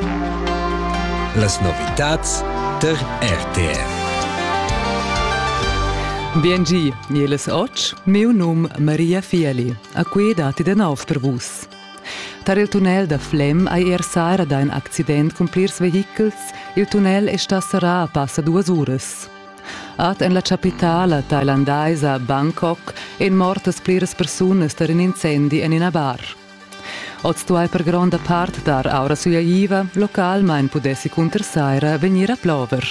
Las novitats der RTR. Biengi, jeles och, meu num Maria Fieli, a cui dati de nov per vus. Tar il tunnel da Flem ai saira da un accident con plirs vehicles, il tunnel sta sarà passa 2 ores. At en la capitala thailandaisa Bangkok en mortas pliras personas tar in incendi en in a bar. Oz tu hai per gronda part dar aura sulla iva, local main pudessi conter saira venir a plover.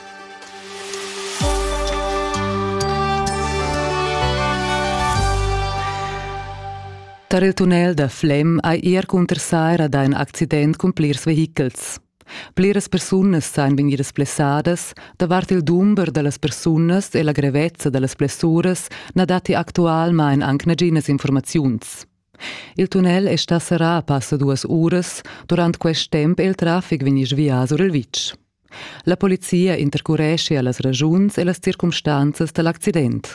Tar il tunnel da Flem ai conter saira da un accident con plirs vehicles. Pliras personas sain venidas blessadas, davart il dumber de las personas e la grevezza de las blessuras na dati actualmain anche naginas informaziuns. Il tunnel sta sarà passa 2 ores, durant quest temp il traffic vegni svià sur il vitg. La polizia intercuresce a las ragiuns e las circumstanzas dell'accident.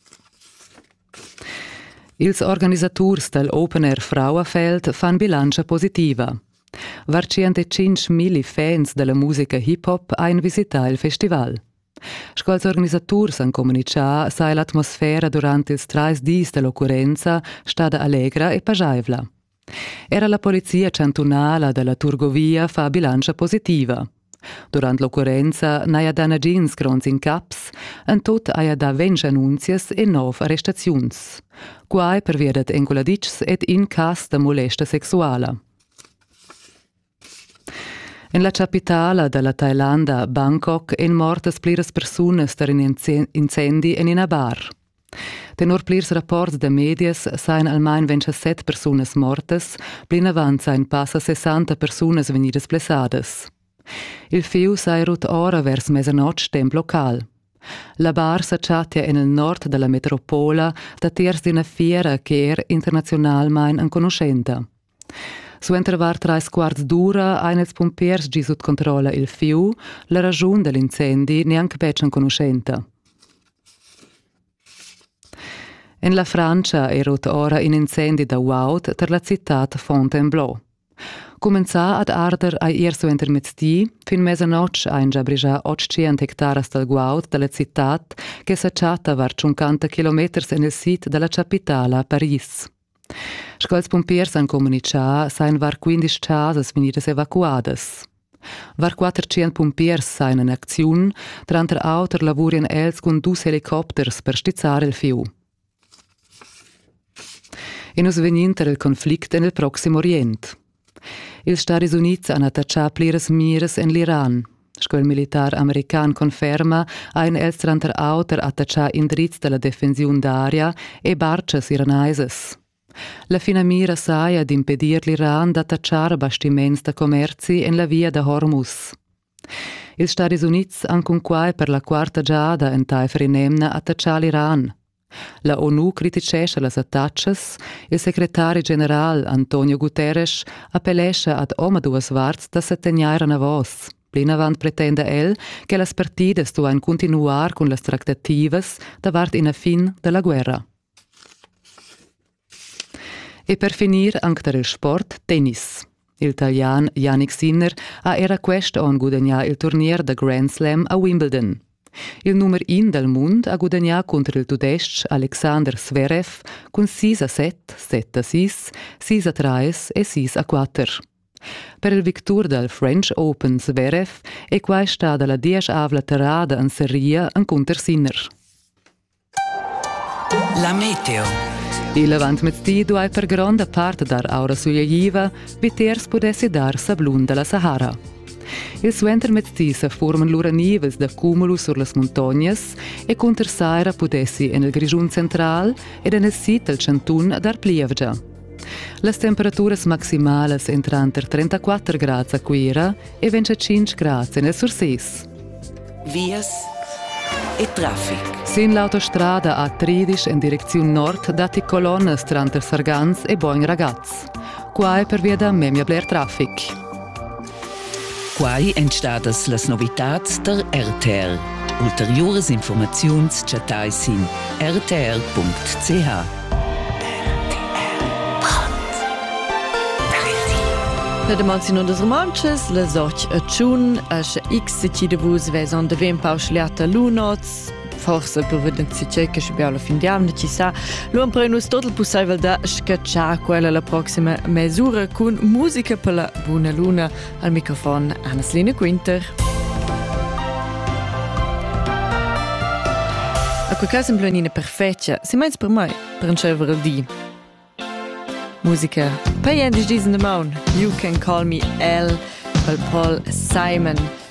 Ils organisaturs del Open Air Frauenfeld fan bilancia positiva. Var 105.000 fans della musica hip-hop ein visità il festival. Scols organisaturs han comunicia sai l'atmosfera durante ils 3 dis dell'occorrenza stada allegra e pajaivla. Era la polizia cantonala della Turgovia fa bilancia positiva. Durant l'occorrenza n'aia da nagins grons in caps, en tot aia da 20 annunzias e 9 arrestaziuns. Quai per via dat encoladits et in cas da molesta sexuala. En la capitala della Thailanda, Bangkok, en mortas pliras personas dar in incendi en in a bar. Tenor plirs rapports de medias sain almain 27 personas mortas, plin avant sain passa 60 personas venidas blessadas. Il fiu sai rut ora vers mesanotg temp local. La bar s'acciatia en il nord della metropola da tiers d'ina fiera che er internazionalmain en conoscenta. Suenter var 3/4 d'ura ein els pompiers gisut controlla il fiu, la ragiun dell'incendi neanche becen conoscenta. En la Francia erot ora in incendi da Wout ter la città Fontainebleau. Comenza ad arder ai suenter mezzdi, fin mesanotg ein già brigia 800 hectaras del Wout della città che s'acciata var 50 kilometers en il sit della capitala Paris. Scols pompiers han comunicia sain var 15 casas venidas evacuadas. Var 400 pompiers sain in acziun, tranter auter lavurien els con 2 helicopters per stizzare il fiu. E nus veninter il conflict en il Proximo Orient. Il Stati Uniti han attaccià pliras miras en l'Iran. Scoil militar american conferma ein els tranter auter attaccià indrizz della defensiun d'aria e barcias iranaises. La fina mira saia ad impedir l'Iran d'attacciare bastiments da commerci en la via da Hormuz. Ils Stati Units han cunquai per la 4ª giada en taifer inemna attaccià l'Iran. La ONU criticesce las attacches, il segretari general Antonio Guterres appellesce ad oma 2 varts da se tegnaire a vos. Plin avant pretende el che las partidas duan continuar con las tractativas davart ina fin della guerra. E per finir anche il sport, tennis. Il talian Jannik Sinner ha era quest'on guadagnà il turnier da Grand Slam a Wimbledon. Il numero 1 del mondo ha guadagnà contro il tudesc Alexander Zverev con 6-7, 7-6, 6-3 e 6-4. Per il victor del French Open Zverev è qua stata la 10ª terrada in serie in contro Sinner. La meteo. Il avant mezzdi du hai per gronda parte dar aura sulla iva, viters pudessi dar sablun della Sahara. Il suenter mezzdi se forman lura nives da cumulo sur las montagnas e conter saira pudessi en il grigiun central ed en el sit del cantun dar plievgia. Las temperaturas maximales entran ter 34 gradi a Quira e 25 gradi nel Sursis. Vias e traffic. Sin l'autostrada A13 in direzione nord dati colonnes tranter Sargans e Boin Ragaz. Quai per via da Memia Blair Traffic. Quai entstadas las novitats der RTR. Ulteriores informaziuns chatais in rtr.ch. Per damanzi non des romances, la soch a tschun, a x ci de vus veson de vem pauschliata lunots, forse per vedere se c'è che ci abbiamo la fin di anno, ci sa. Lo imprenus tot il possibile da scacciare quella la prossima misura con musica per la buona luna. Al microfono Anna Selina Quinter. A quel caso in planina perfetta, si meins per me, per un cervere di. Musica. Pay and is in the moon. You can call me L. Paul Simon.